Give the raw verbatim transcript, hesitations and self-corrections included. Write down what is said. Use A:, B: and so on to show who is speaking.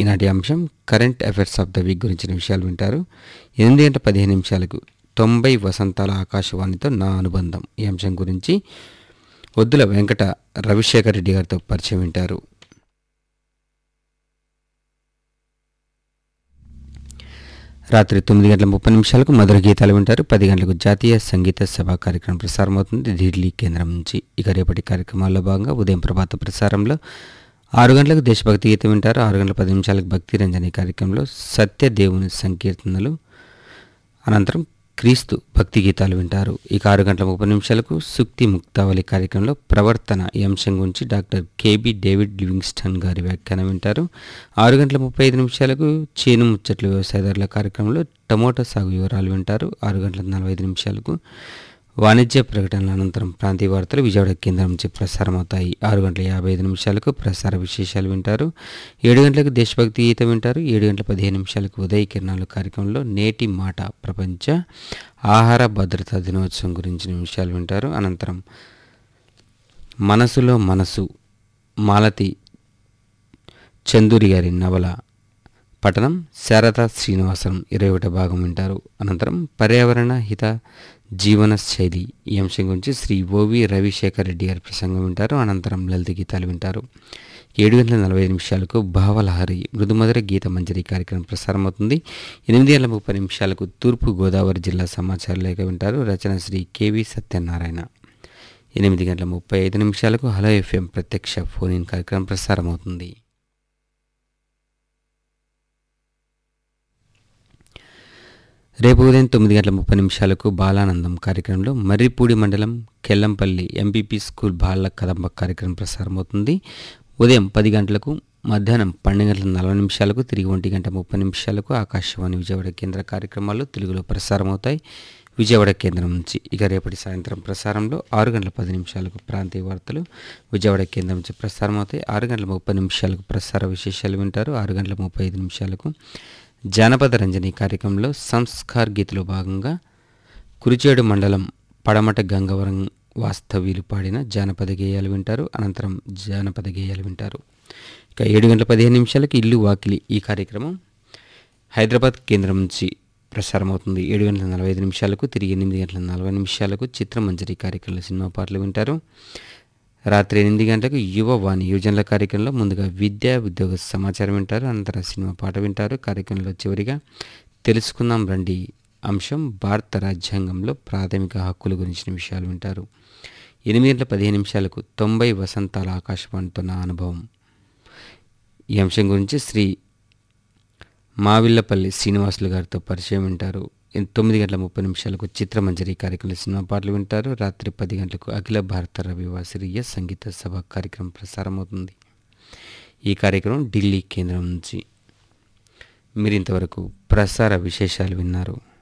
A: ఈనాటి అంశం current affairs of the week గురించిన విషయాలు వింటారు. ఎనిమిది గంటల పదిహేను నిమిషాలకు తొంభై వసంతాల ఆకాశవాణితో నా అనుబంధం ఈ అంశం గురించి ఒద్దుల వెంకట రవిశేఖర్ రెడ్డి గారితో పరిచయం వింటారు. రాత్రి తొమ్మిది గంటల ముప్పై నిమిషాలకు మధుర గీతాలు వింటారు. పది గంటలకు జాతీయ సంగీత సభ కార్యక్రమం ప్రసారమవుతుంది ఢిల్లీ కేంద్రం నుంచి. ఇక రేపటి కార్యక్రమాల్లో భాగంగా ఉదయం ప్రభాత ప్రసారంలో ఆరు గంటలకు దేశభక్తి గీతం వింటారు. ఆరు గంటల పది నిమిషాలకు భక్తి రంజని కార్యక్రమంలో సత్యదేవుని సంకీర్తనలు, అనంతరం క్రీస్తు భక్తి గీతాలు వింటారు. ఇక ఆరు గంటల ముప్పై నిమిషాలకు సుక్తి ముక్తావళి కార్యక్రమంలో ప్రవర్తన ఈ అంశం గురించి డాక్టర్ కేబి డేవిడ్ లివింగ్స్టన్ గారి వ్యాఖ్యానం వింటారు. ఆరు గంటల ముప్పై ఐదు నిమిషాలకు చేను ముచ్చట్లు వ్యవసాయదారుల కార్యక్రమంలో టమోటా సాగు వివరాలు వింటారు. ఆరు గంటల నలభై ఐదు నిమిషాలకు వాణిజ్య ప్రకటనల అనంతరం ప్రాంతీయ వార్తలు విజయవాడ కేంద్రం నుంచి ప్రసారం అవుతాయి. ఆరు గంటల యాభై ఐదు నిమిషాలకు ప్రసార విశేషాలు వింటారు. ఏడు గంటలకు దేశభక్తి గీతం వింటారు. ఏడు గంటల పదిహేను నిమిషాలకు ఉదయ కిరణాలు కార్యక్రమంలో నేటి మాట ప్రపంచ ఆహార భద్రతా దినోత్సవం గురించిన విషయాలు వింటారు. అనంతరం మనసులో మనసు మాలతి చందూరి గారి నవల పఠనం శారదా శ్రీనివాసరం ఇరవై ఒకటో భాగం వింటారు. అనంతరం పర్యావరణ హిత జీవన శైలి ఈ అంశం గురించి శ్రీ ఓవి రవిశేఖర్ రెడ్డి గారి ప్రసంగం వింటారు. అనంతరం లలిత గీతాలు వింటారు. ఏడు గంటల నలభై ఐదు నిమిషాలకు భావలహరి మృదుమధుర గీత మంజరి కార్యక్రమం ప్రసారమవుతుంది. ఎనిమిది గంటల ముప్పై నిమిషాలకు తూర్పు గోదావరి జిల్లా సమాచార లేఖ వింటారు. రచన శ్రీ కెవి సత్యనారాయణ. ఎనిమిది గంటల ముప్పై ఐదు నిమిషాలకు హలో ఎఫ్ఎం ప్రత్యక్ష ఫోన్ ఇన్ కార్యక్రమం ప్రసారమవుతుంది. రేపు ఉదయం తొమ్మిది గంటల ముప్పై నిమిషాలకు బాలానందం కార్యక్రమంలో మర్రిపూడి మండలం కెల్లంపల్లి ఎంపీపీ స్కూల్ బాల కదంబ కార్యక్రమం ప్రసారమవుతుంది. ఉదయం పది గంటలకు మధ్యాహ్నం పన్నెండు గంటల నలభై నిమిషాలకు తిరిగి ఒంటి గంట ముప్పై నిమిషాలకు ఆకాశవాణి విజయవాడ కేంద్ర కార్యక్రమాలు తెలుగులో ప్రసారమవుతాయి విజయవాడ కేంద్రం నుంచి. ఇక రేపటి సాయంత్రం ప్రసారంలో ఆరు గంటల పది నిమిషాలకు ప్రాంతీయ వార్తలు విజయవాడ కేంద్రం నుంచి ప్రసారమవుతాయి. ఆరు గంటల ముప్పై నిమిషాలకు ప్రసార విశేషాలు వింటారు. ఆరు గంటల ముప్పై ఐదు నిమిషాలకు జానపద రంజని కార్యక్రమంలో సంస్కార్ గీతలో భాగంగా కురిచేడు మండలం పడమట గంగవరం వాస్తవ్యులు పాడిన జానపద గేయాలు వింటారు. అనంతరం జానపద గేయాలు వింటారు. ఇక ఏడు గంటల పదిహేను నిమిషాలకు ఇల్లు వాకిలి ఈ కార్యక్రమం హైదరాబాద్ కేంద్రం నుంచి ప్రసారమవుతుంది. ఏడు గంటల నలభై ఐదు నిమిషాలకు తిరిగి ఎనిమిది గంటల నలభై నిమిషాలకు చిత్రమంజరి కార్యక్రమంలో సినిమా పాటలు వింటారు. రాత్రి ఎనిమిది గంటలకు యువవాణి యువజనుల కార్యక్రమంలో ముందుగా విద్యా ఉద్యోగ సమాచారం వింటారు. అనంతరం సినిమా పాట వింటారు. కార్యక్రమంలో చివరిగా తెలుసుకుందాం రండి అంశం భారత రాజ్యాంగంలో ప్రాథమిక హక్కుల గురించిన విషయాలు వింటారు. ఎనిమిది గంటల పదిహేను నిమిషాలకు తొంభై వసంతాల ఆకాశవాణితో నా అనుభవం ఈ అంశం గురించి శ్రీ మావిల్లపల్లి శ్రీనివాసులు గారితో పరిచయం వింటారు. తొమ్మిది గంటల ముప్పై నిమిషాలకు చిత్రమంజరి కార్యక్రమంలో సినిమా పాటలు వింటారు. రాత్రి పది గంటలకు అఖిల భారత రవివాసరీయ సంగీత సభ కార్యక్రమం ప్రసారమవుతుంది. ఈ కార్యక్రమం ఢిల్లీ కేంద్రం నుంచి. మీరు ఇంతవరకు ప్రసార విశేషాలు విన్నారు.